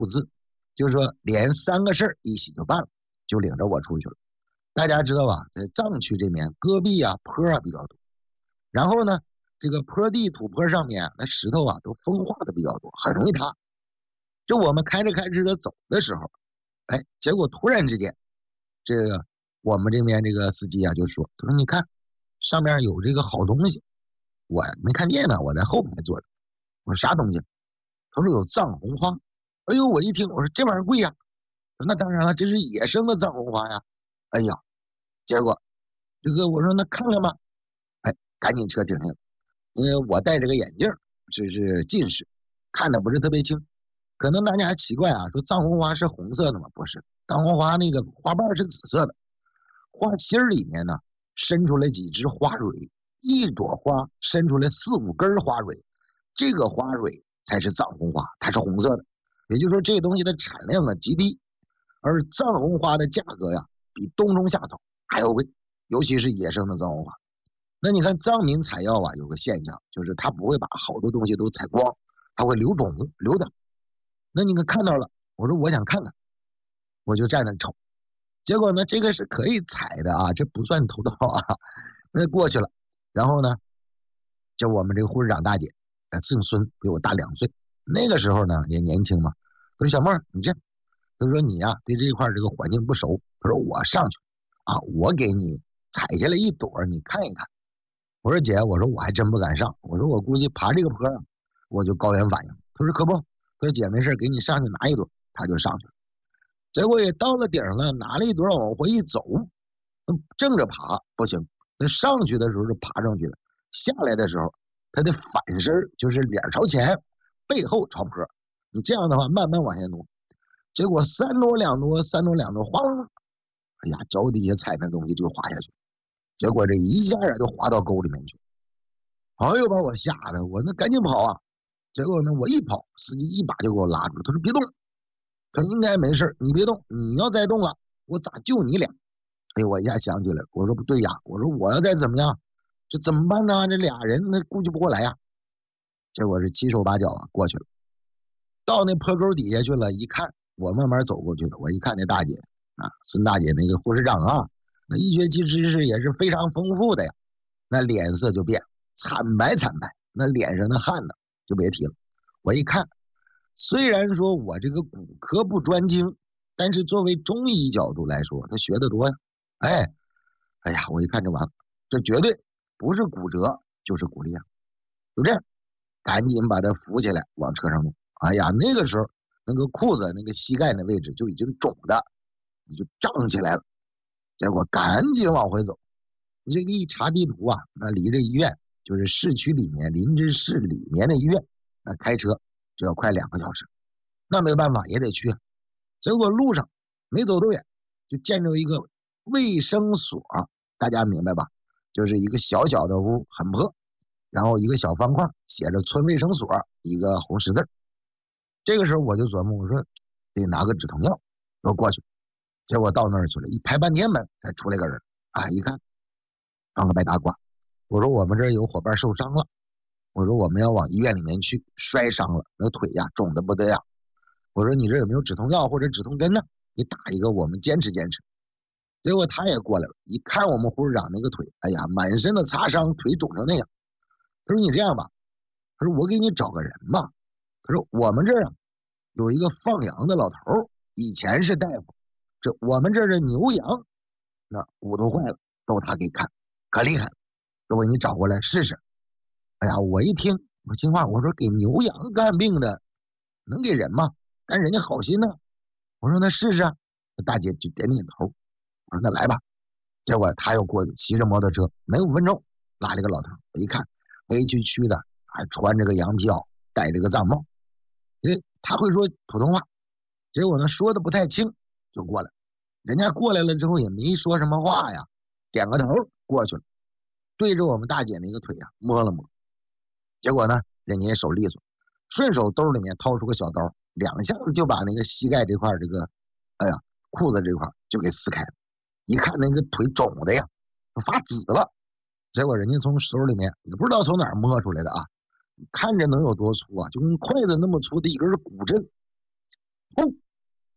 互字，就是说连3个事儿一起就办了，就领着我出去了。大家知道吧，在藏区这边戈壁啊坡啊比较多，然后呢这个坡地土坡上面那石头啊都风化的比较多，很容易塌。就我们开着车走的时候，结果突然之间，这个我们这边这个司机啊就说，他说你看上面有这个好东西，我没看见呢，我在后排坐着。我说啥东西？他说有藏红花。哎呦，我一听，我说这玩意儿贵呀。那当然了，这是野生的藏红花呀。哎呀，结果这个我说那看看吧，赶紧车停下了，因为我戴着个眼镜，这是近视，看的不是特别清。可能大家还奇怪啊，说藏红花是红色的吗？不是，藏红花那个花瓣是紫色的，花心儿里面呢伸出来几只花蕊，一朵花伸出来4、5根花蕊，这个花蕊才是藏红花，它是红色的。也就是说，这东西的产量啊极低，而藏红花的价格呀比冬虫夏草还要贵，尤其是野生的藏红花。那你看藏民采药啊，有个现象，就是他不会把好多东西都采光，他会留种留的。那你看到了，我说我想看看，我就站那瞅。结果呢，这个是可以采的啊，这不算偷盗啊。那过去了，然后呢，就我们这个护士长大姐，姓孙，比我大2岁。那个时候呢也年轻嘛，他说小妹儿，你这，他说你呀对这一块这个环境不熟，他说我上去啊，我给你采下来一朵，你看一看。我说姐，我说我还真不敢上，我说我估计爬这个坡啊，我就高原反应。他说可不，他说姐没事，给你上去拿一朵，他就上去了。结果也到了顶了，拿了一朵往回一走，正着爬不行，那上去的时候是爬上去的，下来的时候他的反身就是脸朝前，背后朝坡，你这样的话慢慢往下挪。结果3挪2挪3挪2挪，哗，哎呀，脚底下踩那东西就滑下去，结果这一下啊就滑到沟里面去。哎呦，把我吓得我那赶紧跑啊！结果呢，我一跑，司机一把就给我拉住，他说别动，他说应该没事，你别动，你要再动了，我咋救你俩？哎，我一下想起来了，我说不对呀，我说我要再怎么样，这怎么办呢？这俩人那顾及不过来呀。结果是7手8脚啊过去了，到那坡沟底下去了，一看我慢慢走过去的，我一看那大姐啊，孙大姐那个护士长啊，那医学知识也是非常丰富的呀，那脸色就变惨白，那脸上的汗呢就别提了。我一看，虽然说我这个骨科不专精，但是作为中医角度来说，他学得多呀。哎呀，我一看就完了，这绝对不是骨折就是骨裂，就这样，赶紧把他扶起来往车上弄。哎呀，那个时候那个裤子那个膝盖那位置就已经肿的，你就胀起来了。结果赶紧往回走，你这个一查地图啊，那离这医院就是市区里面林芝市里面的医院，那开车就要快2个小时。那没办法也得去啊。结果路上没走多远，就见着一个卫生所，大家明白吧？就是一个小小的屋，很破，然后一个小方块写着村卫生所一个红十字。这个时候我就琢磨，我说得拿个止疼药要过去。结果到那儿去了，一排半天门才出来个人啊，一看放个白大褂，我说我们这儿有伙伴受伤了，我说我们要往医院里面去，摔伤了，那腿呀肿得不得了。我说你这有没有止痛药或者止痛针呢？你打一个，我们坚持坚持。结果他也过来了，一看我们护士长那个腿，哎呀，满身的擦伤，腿肿成那样。他说你这样吧，他说我给你找个人吧。他说我们这儿啊有一个放羊的老头，以前是大夫，这我们这儿的牛羊那骨头坏了都他给看，可厉害了，说我给你找过来试试。哎呀，我一听我心话，我说给牛羊看病的能给人吗？但人家好心呢。我说那试试啊。大姐就点点头，我说那来吧。结果他又过去骑着摩托车，没5分钟拉了个老头，我一看黑黢黢的，还穿着个羊皮袄，戴着个藏帽，因为他会说普通话。结果呢说的不太清，就过来。人家过来了之后也没说什么话呀，点个头过去了，对着我们大姐那个腿啊摸了摸。结果呢人家也手利索，顺手兜里面掏出个小刀，2下子就把那个膝盖这块这个裤子这块就给撕开了。一看那个腿肿的呀发紫了。结果人家从手里面也不知道从哪儿摸出来的啊，看着能有多粗啊，就跟筷子那么粗的一根骨针，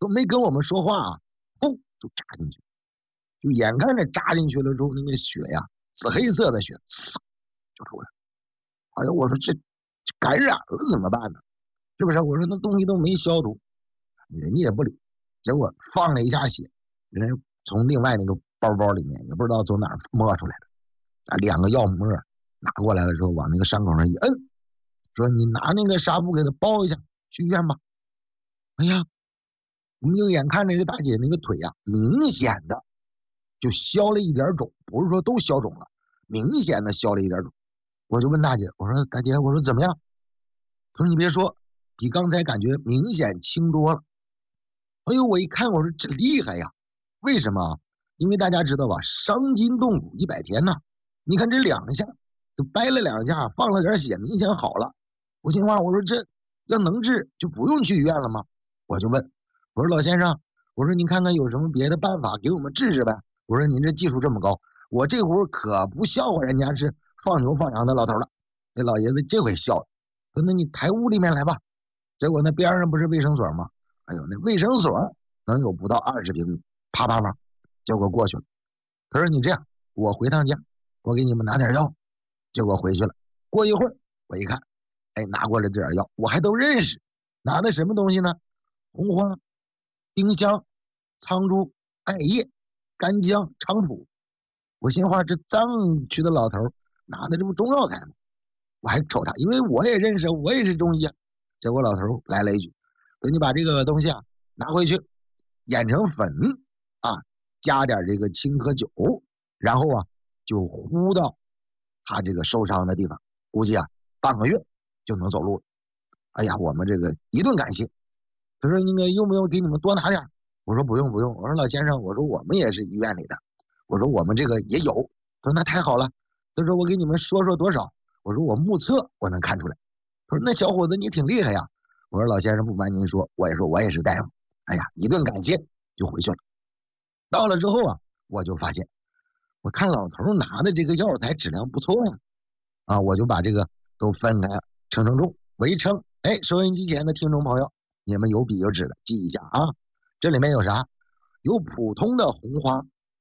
都没跟我们说话啊，噗就扎进去，就眼看着扎进去了之后，那个血呀，紫黑色的血，呲就出来。哎呀，我说这感染了怎么办呢？是不是？我说那东西都没消毒，人家也不理。结果放了一下血，人家从另外那个包里面也不知道从哪儿摸出来的，把2个药沫拿过来了之后，往那个伤口上一摁，说你拿那个纱布给他包一下，去医院吧。哎呀，我们就眼看这个大姐那个腿呀，明显的就消了一点肿，不是说都消肿了，明显的消了一点肿。我就问大姐，我说大姐，我说怎么样？她说你别说，比刚才感觉明显轻多了。哎呦，我一看，我说这厉害呀！为什么？因为大家知道吧，伤筋动骨100天呐。你看这2下，就掰了2下，放了点血，明显好了。我心话，我说这要能治，就不用去医院了吗？我就问，我说老先生，我说您看看有什么别的办法给我们治治呗？我说您这技术这么高，我这会儿可不笑话人家是放牛放羊的老头了。那老爷子这回笑了，说那你抬屋里面来吧。结果那边上不是卫生所吗？哎呦，那卫生所能有不到20平米，啪啪啪，结果过去了。他说你这样，我回趟家，我给你们拿点药。结果回去了，过一会儿我一看，哎，拿过来这点药，我还都认识，拿的什么东西呢？红花、丁香、苍术、艾叶、干姜、菖蒲。我心话，这藏区的老头拿的这不中药材吗？我还瞅他，因为我也认识，我也是中医啊。结果老头来了一句，说你把这个东西啊拿回去，研成粉啊，加点这个青稞酒，然后啊就糊到他这个受伤的地方，估计啊半个月就能走路了。哎呀，我们这个一顿感谢。他说那个用不用给你们多拿点？我说不用不用。我说老先生，我说我们也是医院里的，我说我们这个也有。他说那太好了。他说我给你们说说多少？我说我目测我能看出来。他说那小伙子你挺厉害呀。我说老先生不瞒您说，我也说我也是大夫。哎呀，一顿感谢就回去了。到了之后啊，我就发现，我看老头拿的这个药材质量不错呀。啊，我就把这个都分开了，称重，我一称，哎，收音机前的听众朋友，你们有笔有纸的记一下啊。这里面有啥？有普通的红花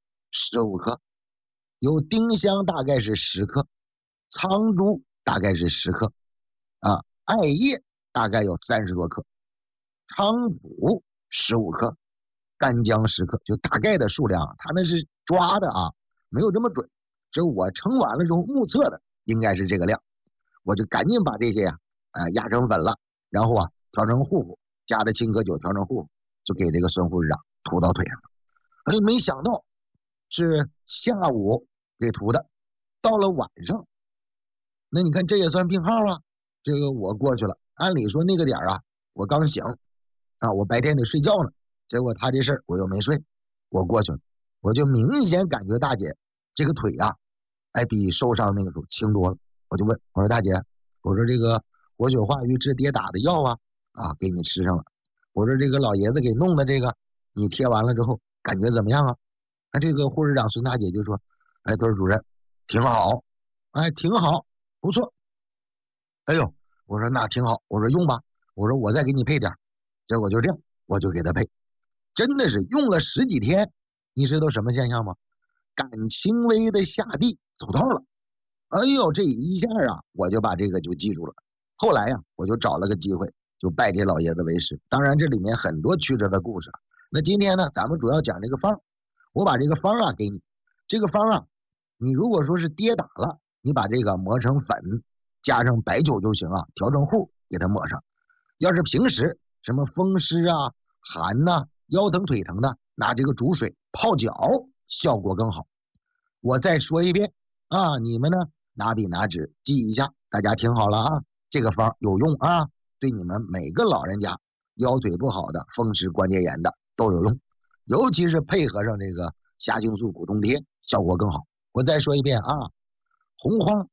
15克，有丁香大概是10克，苍术大概是10克，啊，艾叶大概有30多克，菖蒲15克，干姜10克，就大概的数量，他那是抓的啊，没有这么准。这我称完了之后目测的应该是这个量，我就赶紧把这些压成粉了，然后啊调成糊糊，加的青稞酒调成糊糊，就给这个孙护士长涂到腿上了。哎，没想到是下午给涂的，到了晚上，那你看这也算病号啊。这个我过去了，按理说那个点啊，我刚醒啊，我白天得睡觉呢，结果他这事儿我又没睡，我过去了，我就明显感觉大姐这个腿啊，哎，比受伤那个时候轻多了。我就问我说大姐，我说这个活血化瘀治跌打的药啊给你吃上了，我说这个老爷子给弄的这个你贴完了之后感觉怎么样啊？那这个护士长孙大姐就说，哎，他说主任挺好，哎，挺好，不错。哎呦，我说那挺好，我说用吧，我说我再给你配点。结果就这样，我就给他配，真的是用了10几天，你知道什么现象吗？敢轻微的下地走道了。哎呦，这一下啊，我就把这个就记住了。后来呀，我就找了个机会，就拜这老爷子为师。当然，这里面很多曲折的故事。那今天呢，咱们主要讲这个方，我把这个方啊给你。这个方啊，你如果说是跌打了，你把这个磨成粉，加上白酒就行啊，调成糊给它抹上。要是平时什么风湿啊、寒呐、腰疼腿疼的，拿这个煮水泡脚，效果更好。我再说一遍啊，你们呢拿笔拿纸记一下，大家听好了啊，这个方有用啊，对你们每个老人家腰腿不好的、风湿关节炎的都有用，尤其是配合上这个虾青素骨痛贴，效果更好。我再说一遍啊，红花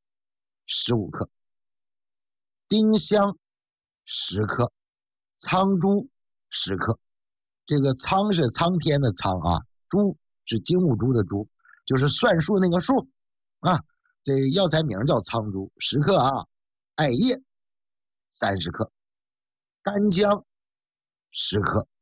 15克，丁香10克，苍术10克。这个苍是苍天的苍啊，珠是金兀术的珠，就是算术那个数啊。这药材名叫苍术10克啊，艾叶30克，干姜10克，